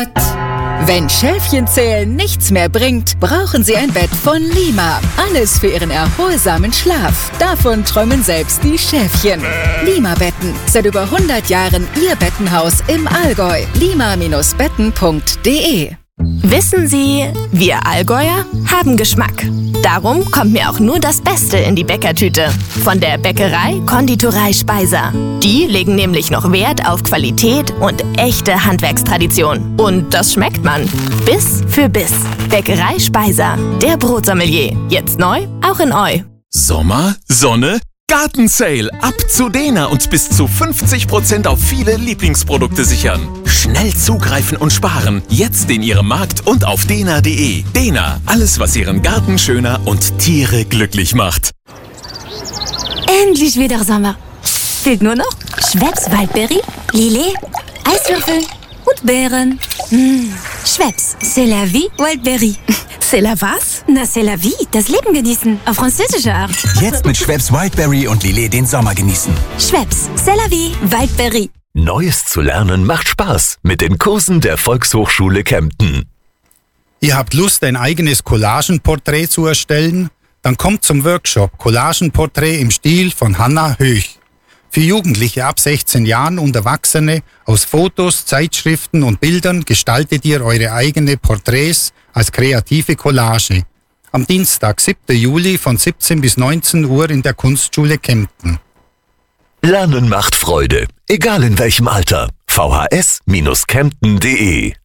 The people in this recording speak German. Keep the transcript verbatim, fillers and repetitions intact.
Bett. Wenn Schäfchenzählen nichts mehr bringt, brauchen Sie ein Bett von Lima. Alles für Ihren erholsamen Schlaf. Davon träumen selbst die Schäfchen. Lima-Betten. Seit über hundert Jahren Ihr Bettenhaus im Allgäu. lima Bindestrich betten Punkt de. Wissen Sie, wir Allgäuer haben Geschmack. Darum kommt mir auch nur das Beste in die Bäckertüte. Von der Bäckerei Konditorei Speiser. Die legen nämlich noch Wert auf Qualität und echte Handwerkstradition. Und das schmeckt man. Biss für Biss. Bäckerei Speiser. Der Brotsommelier. Jetzt neu, auch in Eu. Sommer, Sonne, Gartensale. Ab zu Dena und bis zu fünfzig Prozent auf viele Lieblingsprodukte sichern. Schnell zugreifen und sparen. Jetzt in Ihrem Markt und auf dena punkt de. Dena, alles was Ihren Garten schöner und Tiere glücklich macht. Endlich wieder Sommer. Fehlt nur noch Schweppes Waldbeere, Lillet, Eiswürfel und Beeren. Mmh. Schweppes, c'est la vie, Waldbeere. C'est la was? Na, c'est la vie, das Leben genießen, auf französische Art. Jetzt mit Schweppes Wildberry und Lillet den Sommer genießen. Schweppes, c'est la vie, Waldbeere. Neues zu lernen macht Spaß mit den Kursen der Volkshochschule Kempten. Ihr habt Lust, ein eigenes Collagenporträt zu erstellen? Dann kommt zum Workshop Collagenporträt im Stil von Hannah Höch. Für Jugendliche ab sechzehn Jahren und Erwachsene aus Fotos, Zeitschriften und Bildern gestaltet ihr eure eigene Porträts als kreative Collage. Am Dienstag, siebten Juli von siebzehn bis neunzehn Uhr in der Kunstschule Kempten. Lernen macht Freude, egal in welchem Alter. v h s Bindestrich kempten Punkt de